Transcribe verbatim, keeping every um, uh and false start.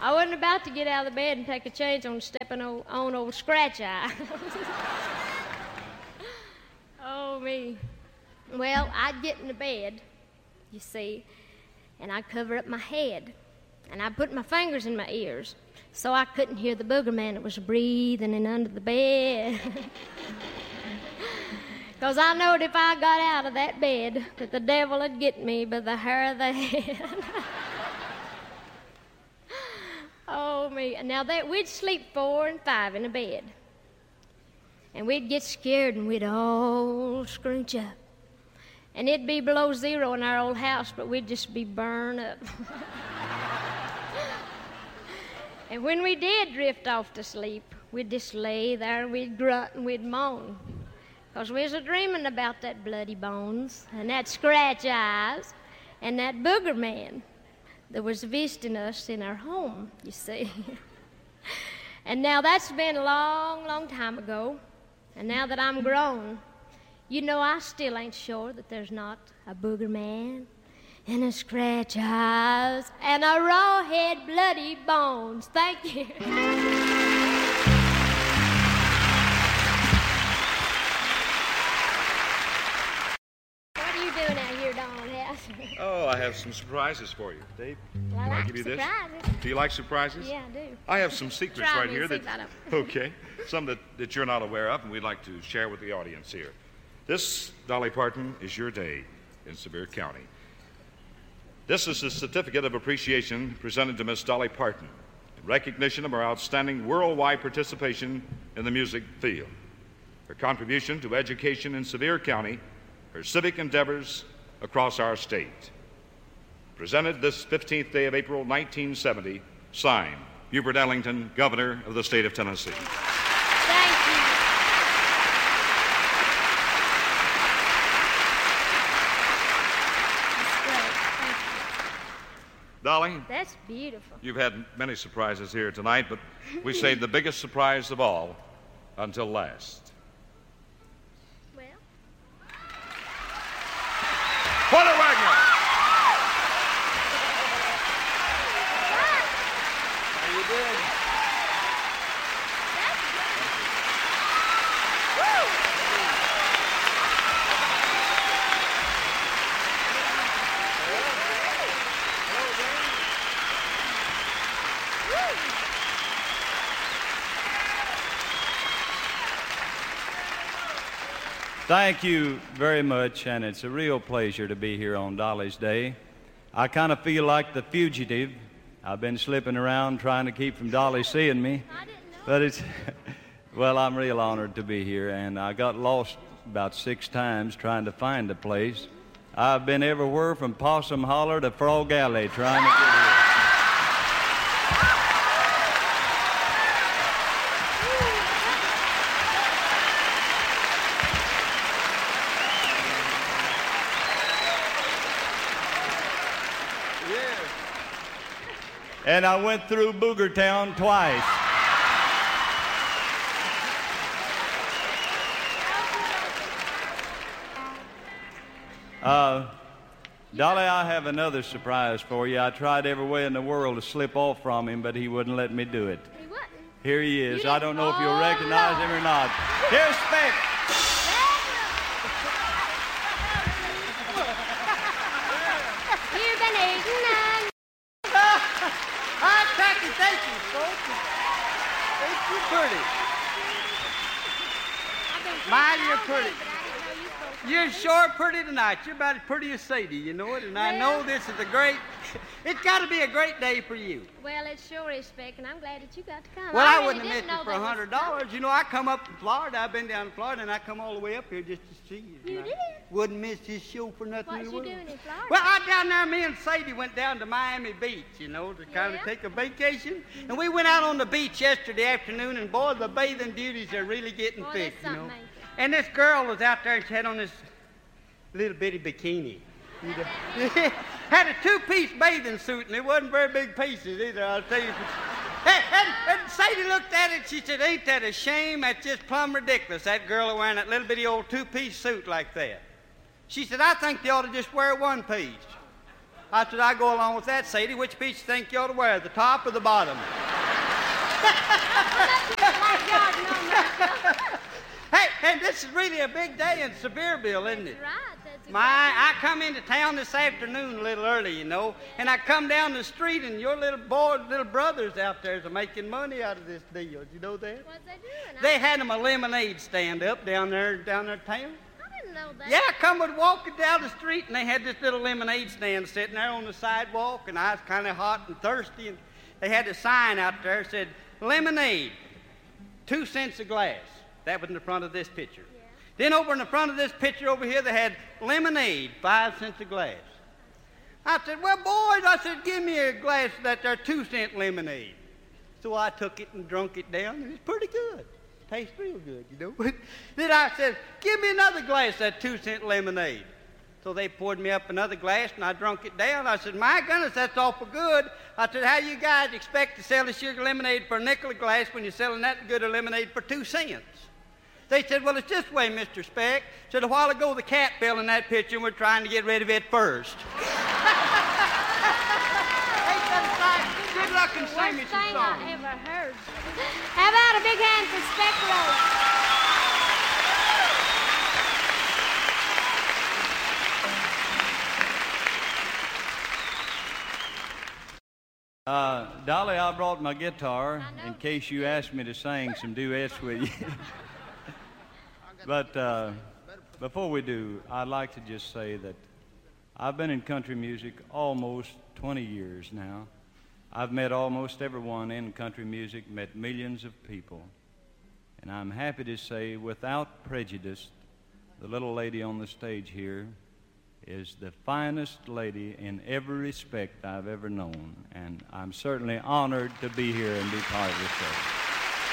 I wasn't about to get out of the bed and take a chance on stepping on, on old Scratch Eye. Oh, me. Well, I'd get in the bed, you see, and I'd cover up my head, and I'd put my fingers in my ears so I couldn't hear the booger man that was breathing in under the bed. Because I knowed if I got out of that bed that the devil would get me by the hair of the head. Oh, me. Now, that we'd sleep four and five in a bed. And we'd get scared and we'd all scrunch up. And it'd be below zero in our old house, but we'd just be burned up. And when we did drift off to sleep, we'd just lay there and we'd grunt and we'd moan. Because we was a-dreaming about that bloody bones and that scratch eyes and that booger man that was visiting us in our home, you see. And now that's been a long, long time ago. And now that I'm grown, you know I still ain't sure that there's not a booger man and a scratch eyes and a raw head bloody bones. Thank you. What are you doing out here, Don House? Oh, I have some surprises for you. Dave, Well, I can I like give you surprises. this? Do you like surprises? Yeah, I do. I have some secrets Try right me here and see that, if I don't. okay, some that, that you're not aware of and we'd like to share with the audience here. This, Dolly Parton, is your day in Sevier County. This is a certificate of appreciation presented to Miss Dolly Parton in recognition of her outstanding worldwide participation in the music field, her contribution to education in Sevier County, her civic endeavors across our state. Presented this fifteenth day of April, nineteen seventy, signed, Hubert Ellington, Governor of the state of Tennessee. Thank you. That's great. Thank you. Dolly, That's beautiful. you've had many surprises here tonight, but we saved the biggest surprise of all until last. Well, Porter Wagner! How you doing? Thank you very much, and it's a real pleasure to be here on Dolly's Day. I kind of feel like the fugitive. I've been slipping around trying to keep from Dolly seeing me, I didn't know. but it's, well, I'm real honored to be here, and I got lost about six times trying to find the place. I've been everywhere from Possum Holler to Frog Alley trying to get here. And I went through Booger Town twice. Uh, Dolly, I have another surprise for you. I tried every way in the world to slip off from him, but he wouldn't let me do it. He wasn't. Here he is. You I don't know if you'll didn't- recognize him or not. Here's Speck. You've been eating none. Hi, Tacky, thank you, folks. Ain't you pretty? I've been Mighty all pretty. day, but I didn't know you supposed to. You're sure pretty tonight. You're about as pretty as Sadie, you know it, and I know this is a great, it's got to be a great day for you. Well, it sure is, Speck, and I'm glad that you got to come. Well, I, really wouldn't have didn't met you know for they a was hundred dollars. You know, I come up from Florida. I've been down to Florida, and I come all the way up here just to see you. You tonight. did? Wouldn't miss this show for nothing What in the you world. doing in Florida? Well, I down there, me and Sadie went down to Miami Beach, you know, to kind of Yeah? take a vacation. And we went out on the beach yesterday afternoon, and boy, the bathing duties are really getting Boy, thick, that's you know. something, ain't it? And this girl was out there, and she had on this little bitty bikini. You know. Had a two-piece bathing suit, and it wasn't very big pieces either, I'll tell you. And, and, and Sadie looked at it, she said, ain't that a shame? That's just plumb ridiculous, that girl wearing that little bitty old two-piece suit like that. She said, I think they ought to just wear one piece. I said, I go along with that, Sadie. Which piece you think you ought to wear, the top or the bottom? Hey, and this is really a big day in Sevierville, isn't it? That's right. That's exactly My, I come into town this afternoon a little early, you know, and I come down the street, and your little boy, little brothers out there are making money out of this deal. Did you know that? What's they doing? They had them a lemonade stand up down there, down there town. I didn't know that. Yeah, I come with walking down the street, and they had this little lemonade stand sitting there on the sidewalk, and I was kind of hot and thirsty, and they had a sign out there that said, lemonade, two cents a glass. That was in the front of this picture. Yeah. Then over in the front of this picture over here, they had lemonade, five cents a glass. I said, well, boys, I said, give me a glass of that there two-cent lemonade. So I took it and drunk it down, and it's pretty good. Tastes real good, you know. Then I said, give me another glass of that two-cent lemonade. So they poured me up another glass, and I drunk it down. I said, my goodness, that's awful good. I said, how you guys expect to sell the sugar lemonade for a nickel a glass when you're selling that good a lemonade for two cents? They said, well, it's this way, Mister Speck. Said, a while ago, the cat fell in that picture, and we're trying to get rid of it first. Hey, good luck and sing me Worst some thing songs. I ever heard. How about a big hand for Speck Rose? Uh, Dolly, I brought my guitar I know. in case you asked me to sing some duets with you. But uh, before we do, I'd like to just say that I've been in country music almost twenty years now. I've met almost everyone in country music, met millions of people. And I'm happy to say, without prejudice, the little lady on the stage here is the finest lady in every respect I've ever known. And I'm certainly honored to be here and be part of the show.